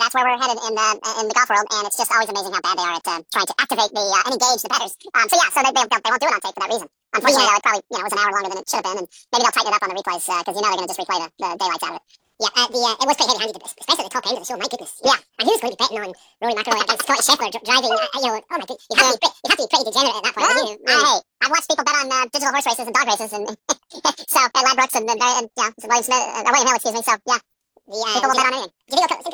that's where we're headed in the golf world, and it's just always amazing how bad they are at trying to activate and engage the bettors. So they won't do it on tape for that reason. Unfortunately, though, it probably was an hour longer than it should have been, and maybe they'll tighten it up on the replays because they're going to just replay the daylights out of it. Yeah, it was pretty heavy-handed, especially the top end of the show. My goodness. Yeah, and he was going to be betting on Rory McIlroy against Scotty Scheffler driving. Oh my goodness, you have to be pretty degenerate at that point. Well, I've watched people bet on digital horse races and dog races, and so Ladbrokes and William Smith, William Hill, excuse me. So yeah, people will bet on anything.